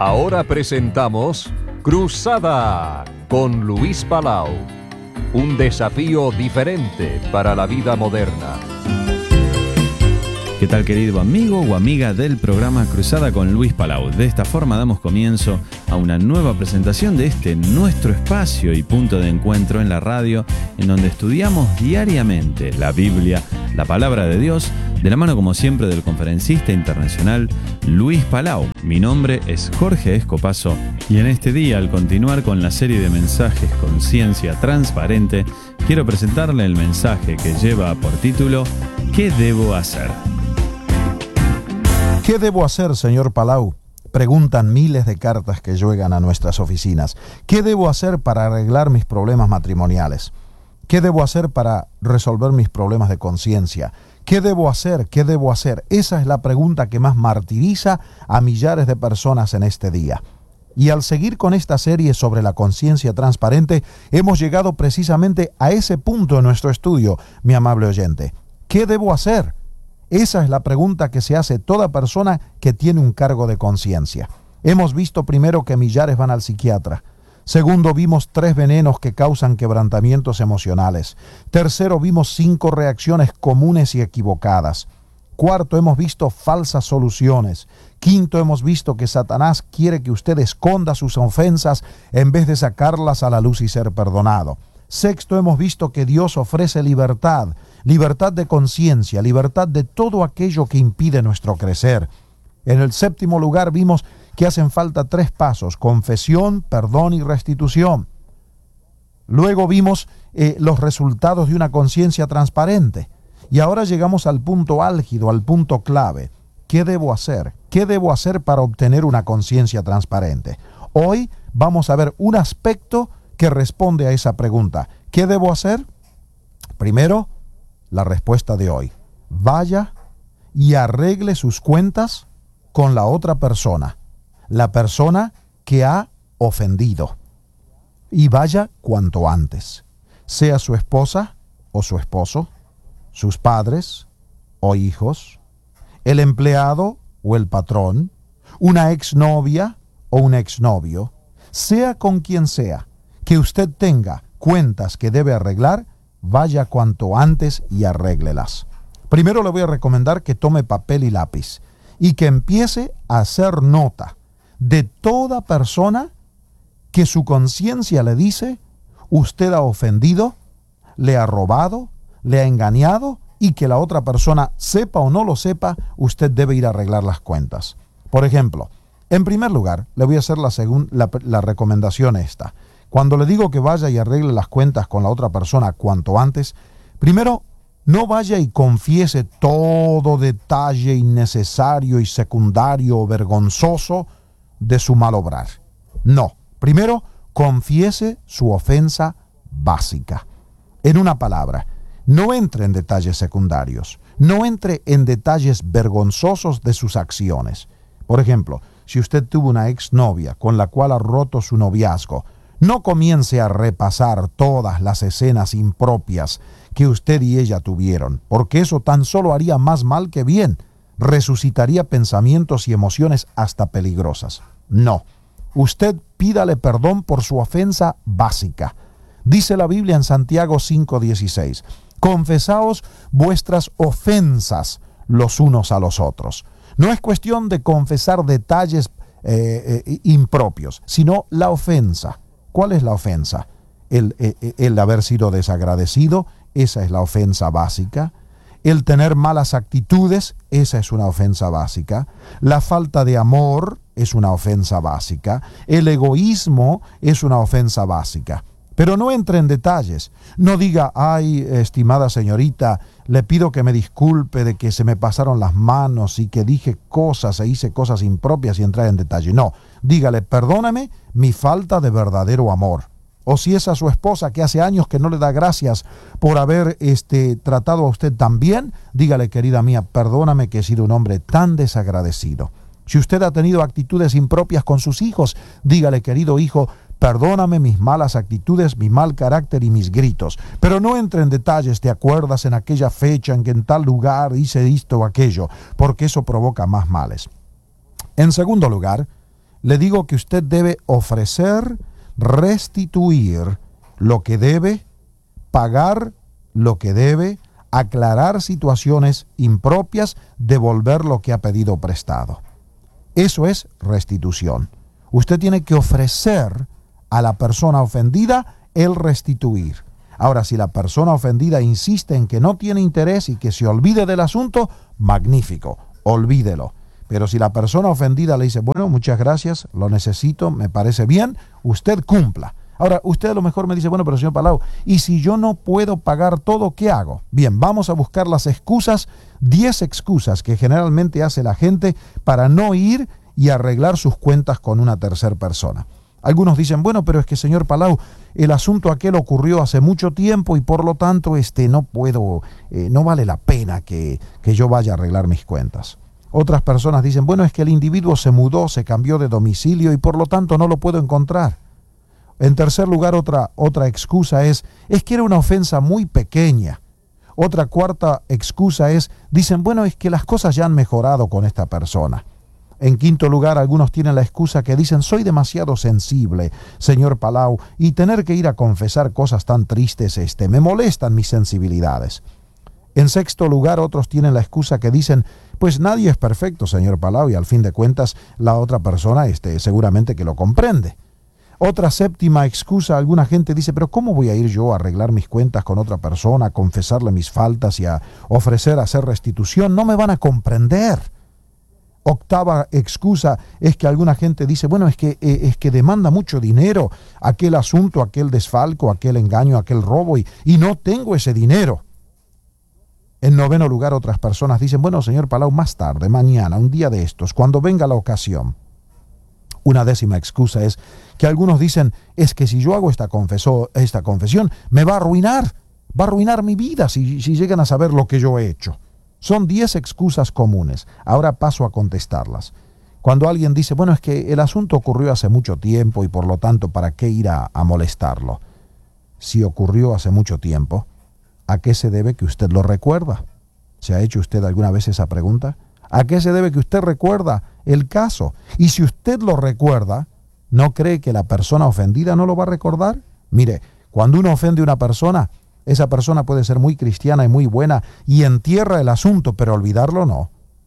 Ahora presentamos Cruzada con Luis Palau. Un desafío diferente para la vida moderna. ¿Qué tal, querido amigo o amiga del programa Cruzada con Luis Palau? De esta forma damos comienzo a una nueva presentación de este nuestro espacio y punto de encuentro en la radio, en donde estudiamos diariamente la Biblia, la palabra de Dios, de la mano como siempre del conferencista internacional Luis Palau. Mi nombre es Jorge Escopazo y en este día, al continuar con la serie de mensajes Conciencia Transparente, quiero presentarle el mensaje que lleva por título ¿Qué debo hacer? ¿Qué debo hacer, señor Palau? Preguntan miles de cartas que llegan a nuestras oficinas. ¿Qué debo hacer para arreglar mis problemas matrimoniales? ¿Qué debo hacer para resolver mis problemas de conciencia? ¿Qué debo hacer? ¿Qué debo hacer? Esa es la pregunta que más martiriza a millares de personas en este día. Y al seguir con esta serie sobre la conciencia transparente, hemos llegado precisamente a ese punto en nuestro estudio, mi amable oyente. ¿Qué debo hacer? Esa es la pregunta que se hace toda persona que tiene un cargo de conciencia. Hemos visto primero que millares van al psiquiatra. Segundo, vimos 3 venenos que causan quebrantamientos emocionales. Tercero, vimos 5 reacciones comunes y equivocadas. Cuarto, hemos visto falsas soluciones. Quinto, hemos visto que Satanás quiere que usted esconda sus ofensas en vez de sacarlas a la luz y ser perdonado. Sexto, hemos visto que Dios ofrece libertad de conciencia, libertad de todo aquello que impide nuestro crecer. En el séptimo lugar vimos que hacen falta 3 pasos: confesión, perdón y restitución. Luego vimos los resultados de una conciencia transparente. Y ahora llegamos al punto álgido, al punto clave. ¿Qué debo hacer? ¿Qué debo hacer para obtener una conciencia transparente? Hoy vamos a ver un aspecto que responde a esa pregunta. ¿Qué debo hacer? Primero, la respuesta de hoy. Vaya y arregle sus cuentas con la otra persona, la persona que ha ofendido. Y vaya cuanto antes, sea su esposa o su esposo, sus padres o hijos, el empleado o el patrón, una exnovia o un exnovio, sea con quien sea, que usted tenga cuentas que debe arreglar, vaya cuanto antes y arréglelas. Primero le voy a recomendar que tome papel y lápiz y que empiece a hacer nota de toda persona que su conciencia le dice usted ha ofendido, le ha robado, le ha engañado, y que la otra persona, sepa o no lo sepa, usted debe ir a arreglar las cuentas. Por ejemplo, en primer lugar, le voy a hacer la recomendación esta. Cuando le digo que vaya y arregle las cuentas con la otra persona cuanto antes, primero, no vaya y confiese todo detalle innecesario y secundario o vergonzoso de su mal obrar. No, primero, confiese su ofensa básica. En una palabra, no entre en detalles secundarios, no entre en detalles vergonzosos de sus acciones. Por ejemplo, si usted tuvo una exnovia con la cual ha roto su noviazgo, no comience a repasar todas las escenas impropias que usted y ella tuvieron, porque eso tan solo haría más mal que bien, resucitaría pensamientos y emociones hasta peligrosas. No, usted pídale perdón por su ofensa básica. Dice la Biblia en Santiago 5:16, confesaos vuestras ofensas los unos a los otros. No es cuestión de confesar detalles impropios, sino la ofensa. ¿Cuál es la ofensa? El haber sido desagradecido, esa es la ofensa básica. El tener malas actitudes, esa es una ofensa básica. La falta de amor es una ofensa básica. El egoísmo es una ofensa básica. Pero no entre en detalles. No diga, ay, estimada señorita, le pido que me disculpe de que se me pasaron las manos y que dije cosas e hice cosas impropias y entrar en detalle. No, dígale, perdóname mi falta de verdadero amor. O si es a su esposa que hace años que no le da gracias por haber tratado a usted tan bien, dígale, querida mía, perdóname que he sido un hombre tan desagradecido. Si usted ha tenido actitudes impropias con sus hijos, dígale, querido hijo, perdóname mis malas actitudes, mi mal carácter y mis gritos. Pero no entre en detalles, ¿te acuerdas en aquella fecha en que en tal lugar hice esto o aquello? Porque eso provoca más males. En segundo lugar, Le digo que usted debe ofrecer, restituir lo que debe, pagar lo que debe, aclarar situaciones impropias, devolver lo que ha pedido prestado. Eso es restitución. Usted tiene que ofrecer a la persona ofendida el restituir. Ahora, si la persona ofendida insiste en que no tiene interés y que se olvide del asunto, magnífico, olvídelo. Pero si la persona ofendida le dice, bueno, muchas gracias, lo necesito, me parece bien, usted cumpla. Ahora, usted a lo mejor me dice, bueno, pero señor Palau, ¿y si yo no puedo pagar todo, qué hago? Bien, vamos a buscar las excusas, 10 excusas que generalmente hace la gente para no ir y arreglar sus cuentas con una tercera persona. Algunos dicen, bueno, pero es que señor Palau, el asunto aquel ocurrió hace mucho tiempo y por lo tanto no puedo, no vale la pena que yo vaya a arreglar mis cuentas. Otras personas dicen, bueno, es que el individuo se mudó, se cambió de domicilio y por lo tanto no lo puedo encontrar. En tercer lugar, otra excusa es que era una ofensa muy pequeña. Otra cuarta excusa dicen, bueno, es que las cosas ya han mejorado con esta persona. En quinto lugar, algunos tienen la excusa que dicen, soy demasiado sensible, señor Palau, y tener que ir a confesar cosas tan tristes, me molestan mis sensibilidades. En sexto lugar, otros tienen la excusa que dicen, pues nadie es perfecto, señor Palau, y al fin de cuentas la otra persona seguramente que lo comprende. Otra séptima excusa, alguna gente dice, pero ¿cómo voy a ir yo a arreglar mis cuentas con otra persona, a confesarle mis faltas y a ofrecer hacer restitución? No me van a comprender. Octava excusa es que alguna gente dice, bueno, es que demanda mucho dinero aquel asunto, aquel desfalco, aquel engaño, aquel robo, y no tengo ese dinero. En noveno lugar, otras personas dicen, bueno, señor Palau, más tarde, mañana, un día de estos, cuando venga la ocasión. Una décima excusa es que algunos dicen, es que si yo hago esta confesión, me va a arruinar mi vida si llegan a saber lo que yo he hecho. Son 10 excusas comunes. Ahora paso a contestarlas. Cuando alguien dice, bueno, es que el asunto ocurrió hace mucho tiempo y por lo tanto, ¿para qué ir a molestarlo? Si ocurrió hace mucho tiempo, ¿a qué se debe que usted lo recuerda? ¿Se ha hecho usted alguna vez esa pregunta? ¿A qué se debe que usted recuerda el caso? Y si usted lo recuerda, ¿no cree que la persona ofendida no lo va a recordar? Mire, cuando uno ofende a una persona, esa persona puede ser muy cristiana y muy buena y entierra el asunto, pero olvidarlo no.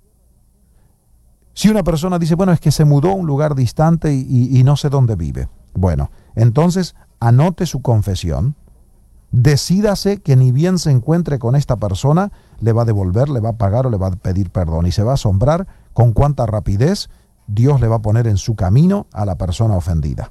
Si una persona dice, bueno, es que se mudó a un lugar distante y no sé dónde vive. Bueno, entonces anote su confesión, decídase que ni bien se encuentre con esta persona, le va a devolver, le va a pagar o le va a pedir perdón. Y se va a asombrar con cuánta rapidez Dios le va a poner en su camino a la persona ofendida.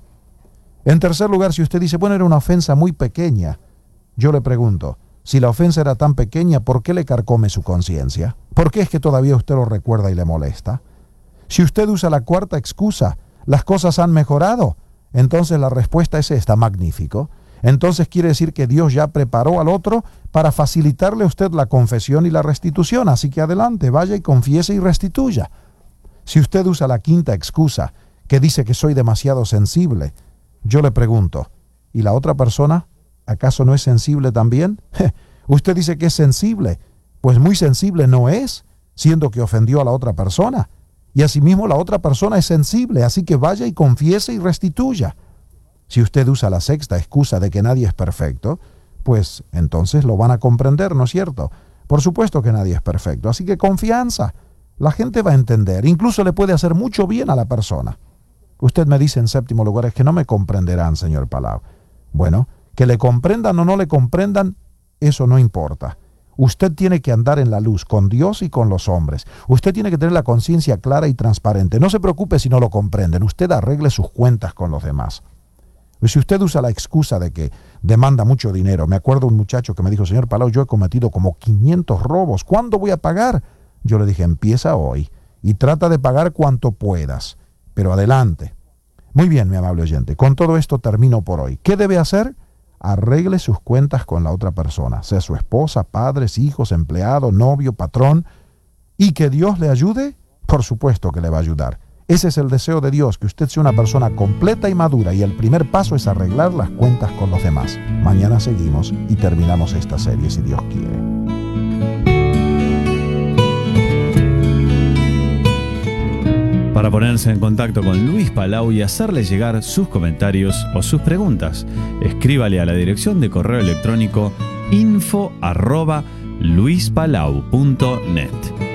En tercer lugar, si usted dice, bueno, era una ofensa muy pequeña, yo le pregunto, si la ofensa era tan pequeña, ¿por qué le carcome su conciencia? ¿Por qué es que todavía usted lo recuerda y le molesta? Si usted usa la cuarta excusa, ¿las cosas han mejorado? Entonces la respuesta es esta, magnífico. Entonces quiere decir que Dios ya preparó al otro para facilitarle a usted la confesión y la restitución. Así que adelante, vaya y confiese y restituya. Si usted usa la quinta excusa, que dice que soy demasiado sensible, yo le pregunto, ¿y la otra persona acaso no es sensible también? Usted dice que es sensible, pues muy sensible no es, siendo que ofendió a la otra persona. Y asimismo la otra persona es sensible, así que vaya y confiese y restituya. Si usted usa la sexta excusa de que nadie es perfecto, pues entonces lo van a comprender, ¿no es cierto? Por supuesto que nadie es perfecto, así que confianza. La gente va a entender, incluso le puede hacer mucho bien a la persona. Usted me dice en séptimo lugar, es que no me comprenderán, señor Palau. Bueno, que le comprendan o no le comprendan, eso no importa. Usted tiene que andar en la luz con Dios y con los hombres. Usted tiene que tener la conciencia clara y transparente. No se preocupe si no lo comprenden. Usted arregle sus cuentas con los demás. Y si usted usa la excusa de que demanda mucho dinero, me acuerdo un muchacho que me dijo, señor Palau, yo he cometido como 500 robos. ¿Cuándo voy a pagar? Yo le dije, empieza hoy y trata de pagar cuanto puedas. Pero adelante. Muy bien, mi amable oyente. Con todo esto termino por hoy. ¿Qué debe hacer? Arregle sus cuentas con la otra persona, sea su esposa, padres, hijos, empleado, novio, patrón, y que Dios le ayude, por supuesto que le va a ayudar. Ese es el deseo de Dios, que usted sea una persona completa y madura, y el primer paso es arreglar las cuentas con los demás. Mañana seguimos y terminamos esta serie si Dios quiere. Para para ponerse en contacto con Luis Palau y hacerle llegar sus comentarios o sus preguntas. Escríbale a la dirección de correo electrónico info@luispalau.net.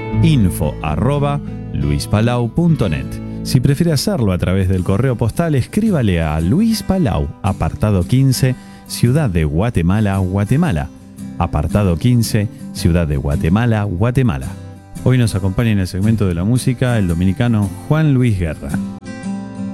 info@luispalau.net. Si prefiere hacerlo a través del correo postal, escríbale a Luis Palau, apartado 15, Ciudad de Guatemala, Guatemala. Apartado 15, Ciudad de Guatemala, Guatemala. Hoy nos acompaña en el segmento de la música el dominicano Juan Luis Guerra.